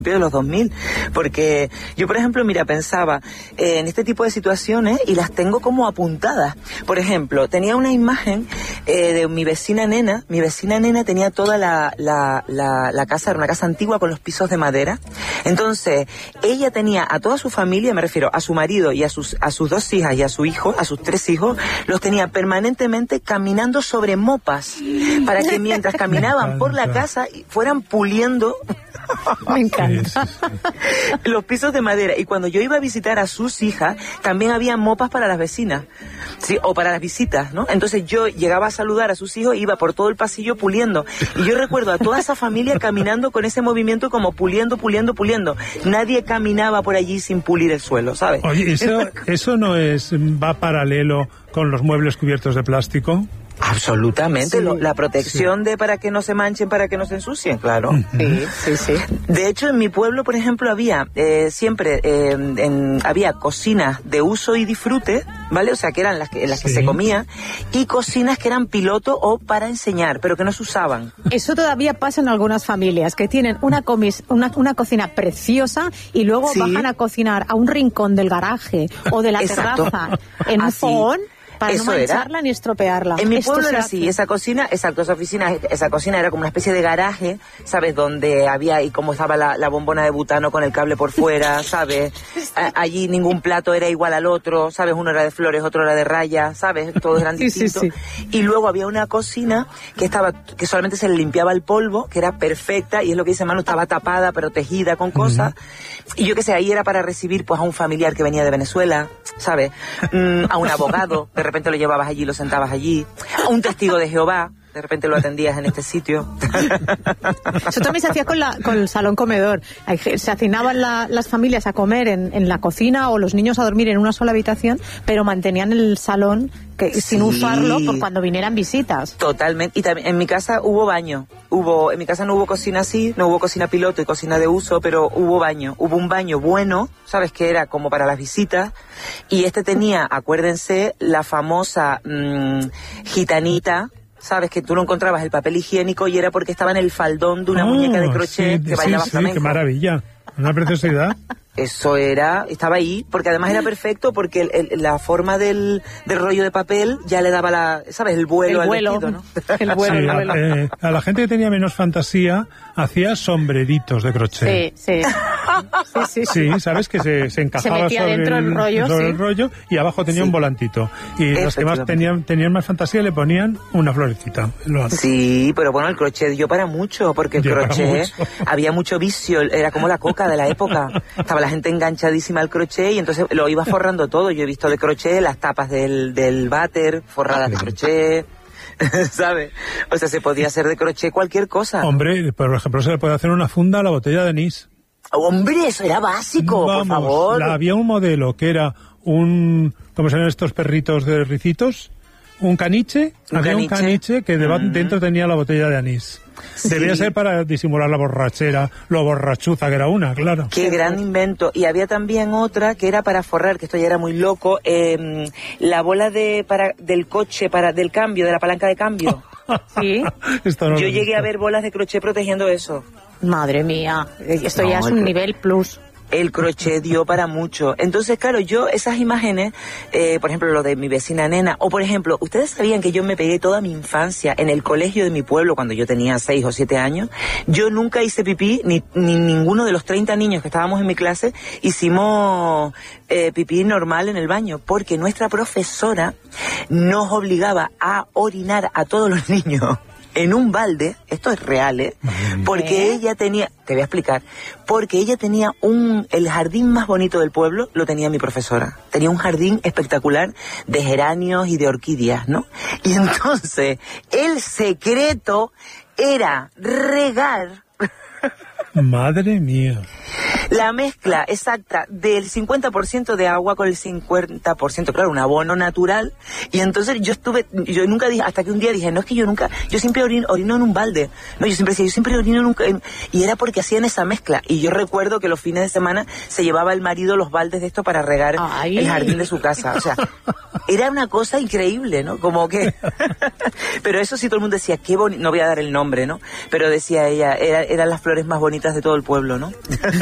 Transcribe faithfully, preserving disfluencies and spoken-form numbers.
de los dos mil, porque yo, por ejemplo, mira, pensaba eh, en este tipo de situaciones y las tengo como apuntadas. Por ejemplo, tenía una imagen eh, de mi vecina nena. Mi vecina nena tenía toda la, la, la, la casa, era una casa antigua con los pisos de madera. Entonces, ella tenía a toda su familia, me refiero a su marido y a sus, a sus dos hijas y a su hijo, a sus tres hijos, los tenía permanentemente caminando sobre mopas, para que mientras caminaban por la casa fueran puliendo Me encanta. los pisos de madera. Y cuando yo iba a visitar a sus hijas, también había mopas para las vecinas, sí, o para las visitas, ¿no? Entonces yo llegaba a saludar a sus hijos, iba por todo el pasillo puliendo. Y yo recuerdo a toda esa familia caminando con ese movimiento como puliendo, puliendo, puliendo. Nadie caminaba por allí sin pulir el suelo, ¿sabes? Oye, ¿eso, eso no es va paralelo con los muebles cubiertos de plástico? Absolutamente, sí, lo, la protección sí. de para que no se manchen, para que no se ensucien, claro. Uh-huh. Sí, sí, sí. De hecho, en mi pueblo, por ejemplo, había eh, siempre eh, en, había cocinas de uso y disfrute, ¿vale? O sea, que eran las que, en las sí. que se comía, y cocinas que eran piloto o para enseñar, pero que no se usaban. Eso todavía pasa en algunas familias, que tienen una, comis, una, una cocina preciosa y luego sí. bajan a cocinar a un rincón del garaje o de la terraza en un fogón. Para Eso no mancharla era. ni estropearla. En mi Esto pueblo era así, esa cocina, exacto, esa oficina, esa cocina era como una especie de garaje, ¿sabes? Donde había, y como estaba la, la bombona de butano con el cable por fuera, ¿sabes? A, allí ningún plato era igual al otro, ¿sabes? Uno era de flores, otro era de rayas, ¿sabes? Todos eran distintos. Sí, sí, sí. Y luego había una cocina que estaba, que solamente se le limpiaba el polvo, que era perfecta, y es lo que dice Manu, estaba tapada, protegida con cosas. Uh-huh. Y yo qué sé, ahí era para recibir pues a un familiar que venía de Venezuela, ¿sabes? Mm, a un abogado, de repente lo llevabas allí, lo sentabas allí, a un testigo de Jehová, de repente lo atendías en este sitio. Eso también se hacía con, la, con el salón comedor. Se hacinaban la, las familias a comer en, en la cocina o los niños a dormir en una sola habitación, pero mantenían el salón que, sí. sin usarlo por cuando vinieran visitas. Totalmente. Y también en mi casa hubo baño. Hubo, en mi casa no hubo cocina así, no hubo cocina piloto y cocina de uso, pero hubo baño. Hubo un baño bueno, ¿sabes? Que era como para las visitas. Y este tenía, acuérdense, la famosa mmm, gitanita. Sabes que tú no encontrabas el papel higiénico y era porque estaba en el faldón de una oh, muñeca de crochet sí, que bailaba sí, flamenco. Sí, qué maravilla, una preciosidad. Eso era, estaba ahí, porque además era perfecto, porque el, el, la forma del, del rollo de papel ya le daba la, ¿sabes? El vuelo, el vuelo al vestido, ¿no? El vuelo, sí, el vuelo. A, eh, a la gente que tenía menos fantasía hacía sombreritos de crochet. Sí, sí. Sí, sí, sí. Sí, ¿sabes? Que se, se encajaba se metía sobre, dentro el, el rollo, sobre sí. el rollo y abajo tenía sí. un volantito. Y los que más tenían, tenían más fantasía le ponían una florecita. Sí, pero bueno, el crochet dio para mucho, porque el dio crochet mucho. Había mucho vicio, era como la coca de la época. Estaba la gente enganchadísima al crochet y entonces lo iba forrando todo. Yo he visto de crochet las tapas del, del váter forradas de crochet. ¿Sabes? O sea, se podía hacer de crochet cualquier cosa. Hombre, por ejemplo, se le puede hacer una funda a la botella de anís. Hombre, eso era básico, Vamos, por favor. La, había un modelo que era un... ¿Cómo se llaman estos perritos de ricitos? Un caniche. Un había caniche. un caniche que deba, mm. dentro tenía la botella de anís. Sí. Debía ser para disimular la borrachera, lo borrachuza que era una, claro. Qué gran invento. Y había también otra que era para forrar, que esto ya era muy loco, eh, la bola de para del coche, para del cambio, de la palanca de cambio. Sí. Esto no Yo lo llegué visto. a ver bolas de crochet protegiendo eso. Madre mía, esto no, ya es un nivel plus. El crochet dio para mucho. Entonces, claro, yo esas imágenes, eh, por ejemplo, lo de mi vecina nena, o por ejemplo, ¿ustedes sabían que yo me pegué toda mi infancia en el colegio de mi pueblo cuando yo tenía seis o siete años? Yo nunca hice pipí, ni, ni ninguno de los treinta niños que estábamos en mi clase hicimos eh, pipí normal en el baño, porque nuestra profesora nos obligaba a orinar a todos los niños en un balde, esto es real, ¿eh? Porque ¿Eh? ella tenía, te voy a explicar, porque ella tenía un, el jardín más bonito del pueblo, lo tenía mi profesora. Tenía un jardín espectacular de geranios y de orquídeas, ¿no? Y entonces, el secreto era regar. Madre mía. La mezcla exacta del cincuenta por ciento de agua con el cincuenta por ciento, claro, un abono natural. Y entonces yo estuve, yo nunca dije, hasta que un día dije, no, es que yo nunca, yo siempre orino, orino en un balde. No, yo siempre decía, yo siempre orino en un... En, y era porque hacían esa mezcla. Y yo recuerdo que los fines de semana se llevaba el marido los baldes de esto para regar Ay. el jardín de su casa. O sea, era una cosa increíble, ¿no? Como que... Pero eso sí, todo el mundo decía, qué bonito, no voy a dar el nombre, ¿no? Pero decía ella, era, eran las flores más bonitas de todo el pueblo, ¿no?